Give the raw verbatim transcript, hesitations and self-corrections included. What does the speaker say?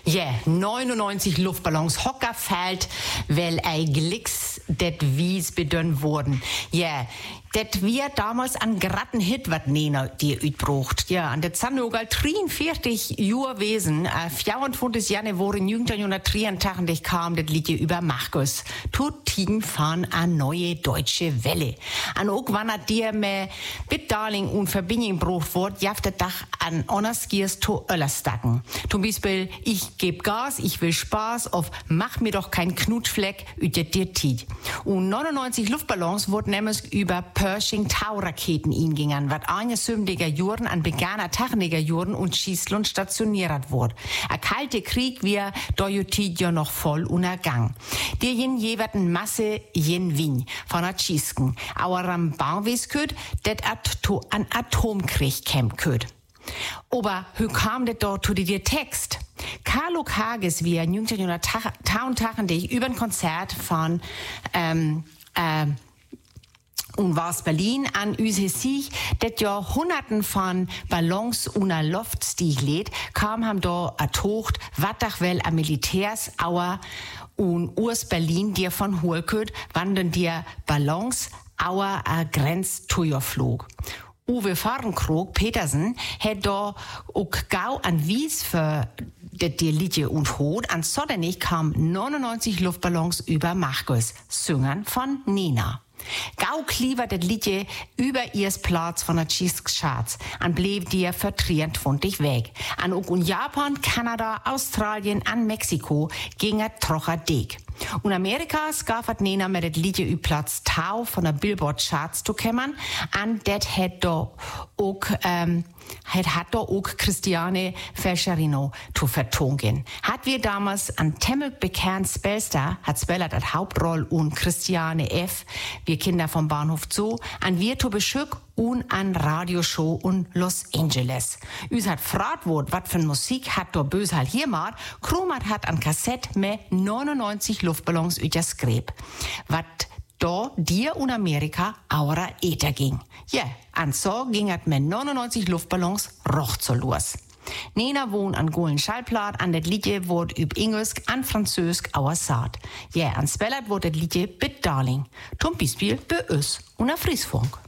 Ja, yeah, neunundneunzig Luftballons Hockerfeld, weil ein Glicks det wies bedönnt wurden. Ja, yeah, det wir damals an gratten Hit wat Nena die utbrucht. Ja, an der Zannogal dreiundvierzig Jahre wesen, äh, vierundzwanzig Januar neunzehnhundertdreiundachtzig kam das Lied über Markus. Tutin fahren a neue deutsche Welle. An ook wann er dir me Bitdarling und Verbindung brucht wird, jaftet Dach an Onerskiers to Öllerstacken. Zum Beispiel, ich geb Gas, ich will Spaß auf, mach mir doch kein Knutschfleck, üt dir Tiet. Und neunundneunzig Luftballons wurden nämlich über Pershing-Tau-Raketen ingingen, wat eine sümdiger Juren an beganner Techniker Juren und Schießlund stationiert wurde. A kalte Krieg wir dojutit ja noch voll unergang. Der jen jewerten Masse jen Wien von a Schießken. Aber am Bauwes köd, det Ato an Atomkrieg kämp köd. Aber wie kam det dort zu dir Text? Carlo Kages, wie er neunzehnhundertachtzig über ein Konzert von ähm, äh, und war's Berlin an üse sich, det ja hunderten von Ballons una Luftstig lädt, kam ham da a Tocht, wat dach wel a Militärs auer und urs Berlin dir von Hulköd, wandern dir Ballons auer a Grenz tuja flog. Uwe Fahrenkrog Petersen hätt da ook gau an Wies für det dir Liedje und Hot, an Soddenich kam neunundneunzig Luftballons über Markus, Süngern von Nena. Gau klieber det Liedje über ihrs Platz von der Cheese-Charts, an blieb dir für dreiundfünfzig weg. An ook un Japan, Kanada, Australien, an Mexiko ging er trocher dick. Und Amerika skaffert Nena mit det Liedje über Platz Tau von der Billboard-Charts zu kämmern, an det hätt do ook, ähm, Het hat da auch Christiane Felcherino zu vertongen. Hat wir damals an Temmel bekannt Spellstar, hat Speller das Hauptroll und Christiane F., wir Kinder vom Bahnhof Zoo, an wir zu Beschück und an Radioshow und Los Angeles. Üs hat fragt wort, wat für Musik hat da böse halt hier mal, Kromat hat an Kassett mehr neunundneunzig Luftballons üter Skräb. Wat da dir und Amerika aura Äther ging. Ja, yeah, an so ging es mit neunundneunzig Luftballons roch so los. Nena wohnt an Golen Schallplatt, an det Liedje wort üb Englisch, an Französisch auer Saat. Ja, yeah, an Spellert wort det Liedje bit Darling. Zum Beispiel bei uns und a Friesfunk.